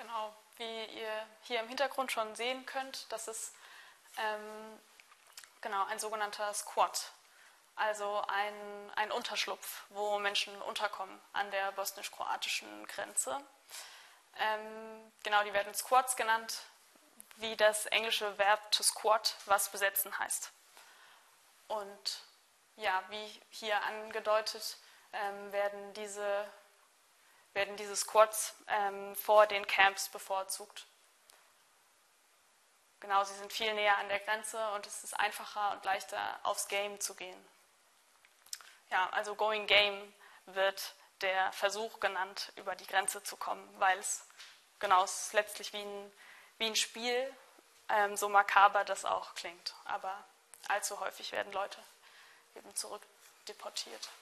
Genau, wie ihr hier im Hintergrund schon sehen könnt, das ist genau ein sogenannter Squat, also ein Unterschlupf, wo Menschen unterkommen an der bosnisch-kroatischen Grenze. Genau, die werden Squats genannt, wie das englische Verb to squat, was besetzen heißt. Und ja, wie hier angedeutet, werden diese Squats vor den Camps bevorzugt. Genau, sie sind viel näher an der Grenze und es ist einfacher und leichter, aufs Game zu gehen. Ja, also Going Game wird der Versuch genannt, über die Grenze zu kommen, weil es ist letztlich wie ein Spiel, so makaber das auch klingt. Aber allzu häufig werden Leute eben zurückdeportiert.